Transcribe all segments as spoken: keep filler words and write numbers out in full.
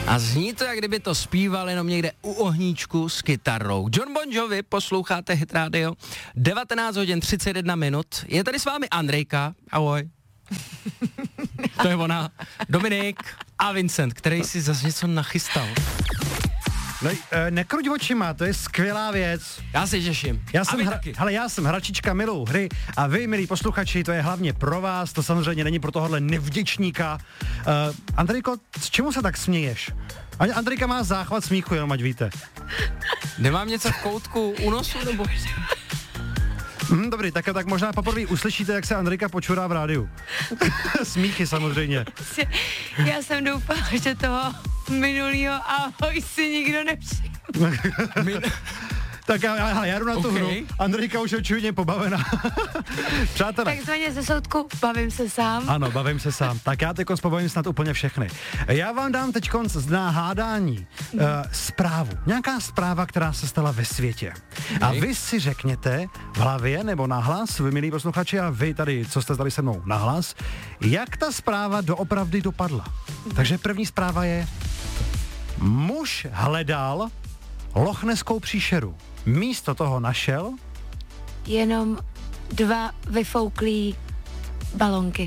A zní to, jak kdyby to zpíval jenom někde u ohníčku s kytarou. John Bon Jovi, posloucháte Hit Radio, devatenáct hodin třicet jedna minut. Je tady s vámi Andrejka, ahoj. To je ona. Dominik a Vincent, který si zase něco nachystal. No, e, nekruť očima, to je skvělá věc. Já se těším. Já jsem, hra, hele, já jsem hračička, miluju hry a vy, milí posluchači, to je hlavně pro vás, to samozřejmě není pro tohohle nevděčníka. Uh, Andrejko, z čemu se tak směješ? Andrejka má záchvat smíchu, jenom ať víte. Nemám něco v koutku u nosu, nebo... Mm, dobrý, tak, tak možná poprvé uslyšíte, jak se Andrejka počurá v rádiu. Smíchy samozřejmě. Já jsem doufala, že toho minulýho ahoj si nikdo nevšiml. Tak já, já, já jdu na tu okay. hru. Andrejka už je očividně pobavená. Přátelé. Takzvaně ze soudku, bavím se sám. Ano, bavím se sám. Tak já teď pobavím snad úplně všechny. Já vám dám teď na hádání uh, zprávu. Nějaká zpráva, která se stala ve světě. A vy si řekněte v hlavě nebo nahlas, vy milí posluchači a vy tady, co jste tady se mnou nahlas, jak ta zpráva doopravdy dopadla. Takže první zpráva je: muž hledal lochneskou příšeru. Místo toho našel jenom dva vyfouklý balonky.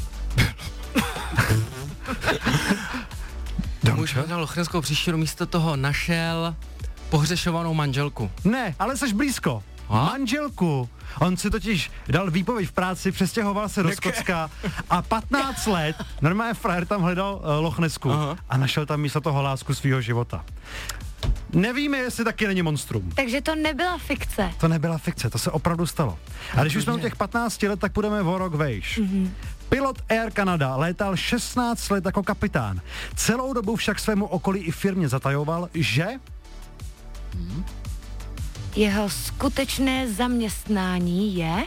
Muž hledal lochneskou příšeru, místo toho našel pohřešovanou manželku. Ne, ale jsi blízko. A? Manželku. On si totiž dal výpověď v práci, přestěhoval se do Skotska a patnáct let normálně frajer tam hledal uh, lochnesku. Aha. A našel tam místo toho lásku svýho života. Nevíme, jestli taky není monstrum. Takže to nebyla fikce. To nebyla fikce, to se opravdu stalo. A když už jsme u těch patnácti let, tak půjdeme o rok vejš. Mm-hmm. Pilot Air Canada létal šestnáct let jako kapitán. Celou dobu však svému okolí i firmě zatajoval, že... Mm. Jeho skutečné zaměstnání je...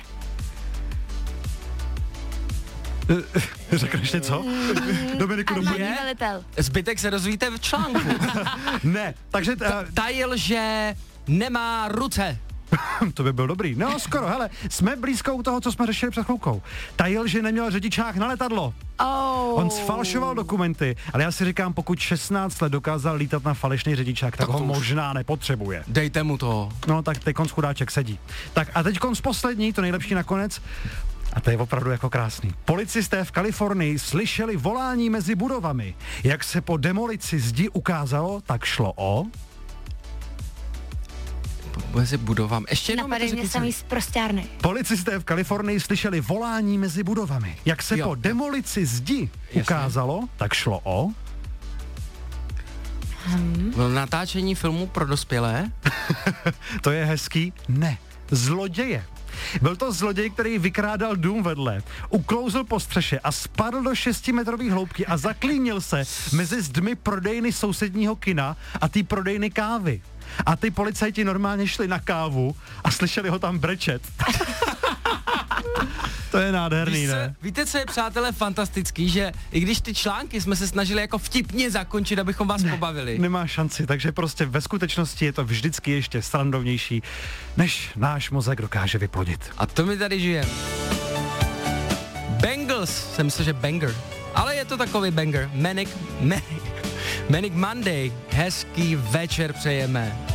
Řekneš něco? Mm, Dominiku, armádní velitel. Zbytek se dozvíte v článku. Ne, takže... Uh... Tajil, že nemá ruce. To by byl dobrý. No skoro, hele, jsme blízko u toho, co jsme řešili před chvilkou. Tajil, že neměl řidičák na letadlo. Oh. On sfalšoval dokumenty, ale já si říkám, pokud šestnáct let dokázal lítat na falešný řidičák, tak, tak ho už možná nepotřebuje. Dejte mu to. No tak teďkonc chudáček sedí. Tak a teďkonc poslední, to nejlepší nakonec. A to je opravdu jako krásný. Policisté v Kalifornii slyšeli volání mezi budovami. Jak se po demolici zdi ukázalo, tak šlo o... Mezi budovami. Ještě jednou Napadej mě samý z prostěrny. Policisté v Kalifornii slyšeli volání mezi budovami. Jak se jo. po demolici zdi Jasně. ukázalo, tak šlo o... Hmm. Natáčení filmu pro dospělé? To je hezký? Ne. Zloděje. Byl to zloděj, který vykrádal dům vedle, uklouzl po střeše a spadl do šestimetrových hloubky a zaklínil se mezi zdmi prodejny sousedního kina a té prodejny kávy. A ty policajti normálně šli na kávu a slyšeli ho tam brečet. To je nádherný, se, ne? Víte, co je, přátelé, fantastický, že i když ty články jsme se snažili jako vtipně zakončit, abychom vás ne, pobavili. Nemá šanci, takže prostě ve skutečnosti je to vždycky ještě srandovnější, než náš mozek dokáže vyplodit. A to my tady žijeme. Bengals, jsem myslel, že banger, ale je to takový banger. Manic, Manic, Manic Monday, hezký večer přejeme.